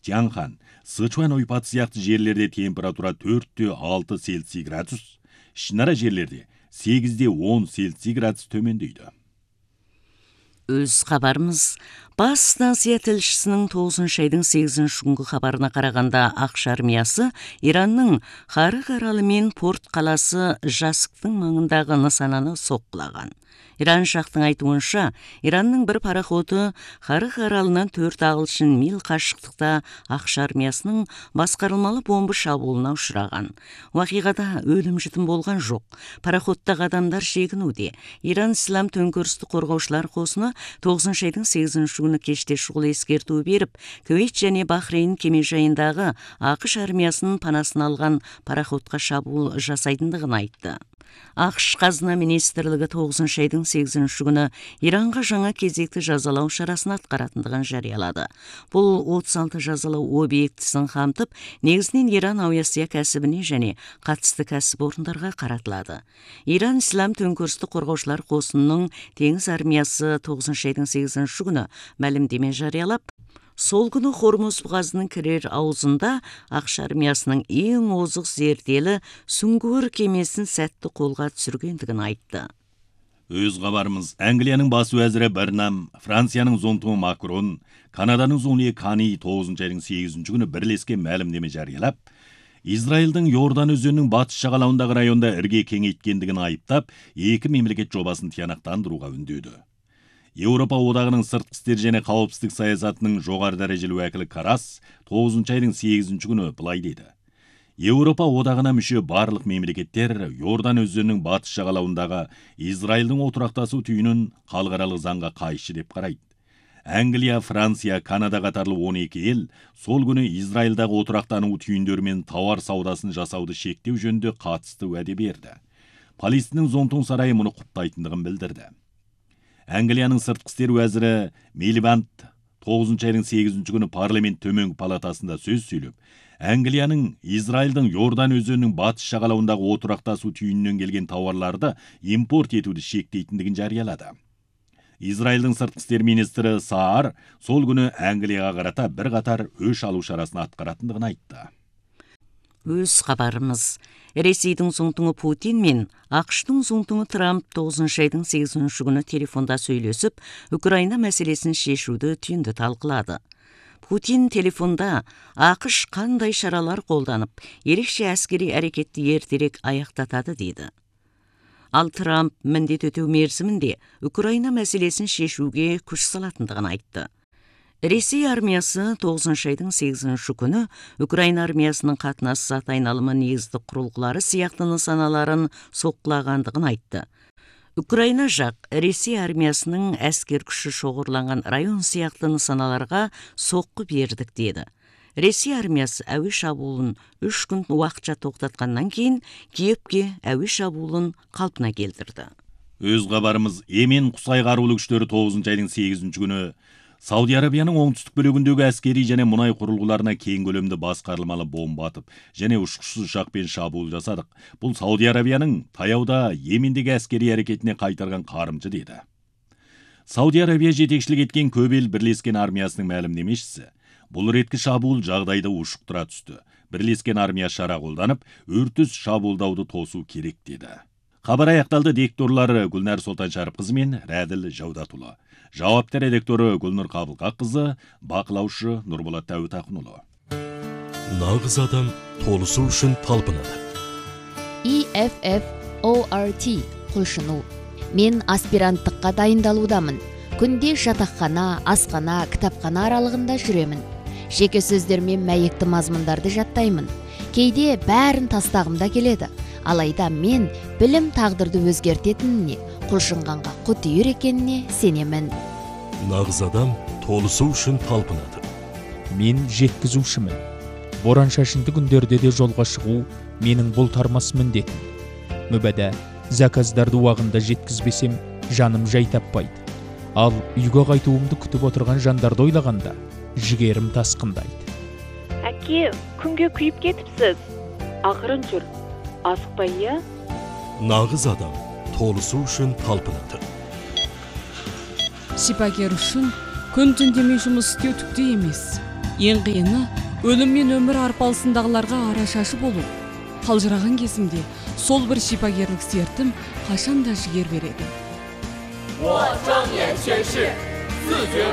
Тянхан, Сычуан ойпаты сияқты жерлерде температура 4-6 Цельсий градус, ішінара жерлерде 8-10 Цельсий градус төмендейді. Өз хабарымыз бас станция тілшісінің 9 айдың 8 күнгі хабарына қарағанда ақш армиясы Иранның Харық аралы мен порт қаласы Жасықтың маңындағы нысананы соққылаған. Иран жақтың айтуынша, Иранның бір пароходы Харық аралынан 4 ағылшын миль қашықтықта ақш армиясының басқарылмалы бомба шабуылына ұшыраған. Уақиғада өлім-жітім болған жоқ. Пароходтағы адамдар шегінуде. Иран Ислам төңкерісті қорғаушылар қосыны 9 айдың 8 күні кеште шұғыл ескерту беріп, Кувейт және Бахрейн кемежайындағы ақш армиясының панасын алған пароходқа шабуыл жасайтындығын айтты. ақш қазына министрлігі 9 айдың 8 күні Иранға жаңа кезекті жазалау шарасын атқаратындығын жариялады. Бұл 36 жазалау объектісін қамтып, негізінен Иран авиация кәсібіне және қатысты кәсіпорындарға қаратылады. Иран Ислам төңкерісті қорғаушылар қосынының теңіз армиясы 9 айдың 8 күні мәлімдеме жариялап, сол күні Хормуз бұғазының кірер аузында ақш армиясының ең озық зерделі сүңгуір кемесін сәтті қолға түсіргендігін айтты. Өз хабарымыз Англияның бас уәзірі Бернам, Францияның зонтуы Макрон, Канаданың зонтуы Кани 9 айдың 8 күні бірлескен мәлімдеме жариялап, Израильдің Йордан өзенінің батыс жағалауындағы районда ірге кеңейткендігін айыптап, екі мемлекет жобасын тиянақтандыруға үндеді. Еуропа одағының сыртқы істер және қауіпсіздік саясатының жоғары дәрежелі уәкілі Карас 9 айдың 8 күні былай деді. Еуропа одағына мүше барлық мемлекеттер Йордан өзенінің батыс жағалауындағы Израильдің отырақтасу түйінін халықаралық заңға қайшы деп қарайды. Англия, Франция, Канада қатарлы 12 ел сол күні Израильдағы отырақтану түйіндерімен тауар саудасын жасауды шектеу жөнінде қатысты уәде берді. Палестиннің Зонтун сарайы мұны құптайтындығын білдірді. Англияның сыртқы істер уәзірі Милибанд 9 айдың 8 күні парламент төменгі палатасында сөз сөйлеп, Англияның Израильдің Йордан өзенінің батыс жағалауындағы отырақтасу түйінінен келген тауарларды импорт етуді шектейтіндігін жариялады. Израильдің сыртқы істер министрі Саар сол күні Англияға қарата бір қатар өш алу шарасын атқаратындығын айтты. Өз хабарымыз Ресейдің зонтуы Путин мен ақштың зонтуы Трамп 9 айдың 8 күні телефонда сөйлесіп, Украина мәселесін шешуді түйінді талқылады. Путин телефонда ақш қандай шаралар қолданып, ерекше әскери әрекетті ертерек аяқтатады дейді. Ал Трамп міндет өтеу мерзімінде Украина мәселесін шешуге күш салатындығын айтты. Ресей армиясы 9 айдың 8 күні Украина армиясының қатынас зат айналымы негізді құрылғылары сияқты нысаналарын соққылағандығын айтты. Украина жақ Ресей армиясының әскер күші шоғырланған район сияқты нысаналарға соққы бердік деді. Ресей армиясы әуе шабуылын 3 күн уақытша тоқтатқаннан кейін Киевке әуе шабуылын қалпына келтірді. Өз хабарымыз Йемен Құсай қарулы күштері 9 айдың 8 күні Сауди Арабияның оңтүстік бөлігіндегі әскери және мұнай құрылғыларына кең көлемді басқарылмалы бомба атып, және ұшқышсыз ұшақпен шабуыл жасадық. Бұл Сауди Арабияның таяуда Йемендегі әскери әрекетіне қайтарған қарымжы деді. Сауди Арабия жетекшілік еткен көп ел бірлескен армиясының мәлімдемешісі. Бұл реткі шабуыл жағдайды ушықтыра түсті. Бірлескен армия шара қолданып, өртіс шабуылдауды тосу керек деді. Хабар аяқталды. Дикторлары Гүлнар Солтаншарыпқызы мен Рәділ Жаудатұлы. Жауапты редакторы Гүлнұр Қабылқақызы, бақылаушы Нұрболат Тәуітақынұлы. Нағыз адам толысу үшін талпынады. EFFORT құлшыну. Мен аспиранттыққа дайындалудамын. Күнде жатақхана, асхана, кітапхана аралығында жүремін. Жеке сөздермен мәйекті мазмұндарды жаттаймын. Кейде бәрін тастағымда келеді. Алайда мен білім тағдырды өзгертетініне, құлшынғанға құтыйыр екеніне сенемін. Нағыз адам толысу үшін талпынады. Мен жеткізушімін. Боран шашынды күндерде де жолға шығу менің бұлтармас міндетім. Мүбәдә, заказдарды уағында жеткізбесем, жаным жай таппайды. Ал үйге қайтуымды күтіп отырған жандарды ойлағанда, жігерім тасқындайды. Әке, күнге күйіп кетіпсіз. Ақырын жүр. Асықпай, иә? Нағыз адам толысу үшін талпынады. Шипагер үшін күн түн демей жұмыс істеу түкті емес. Ең қиыны өлім мен өмір арпалысындағыларға арашашы болу. Қалжыраған кезімде сол бір шипагерлік сертім қашанда жігер береді. 我张眼诠释，自觉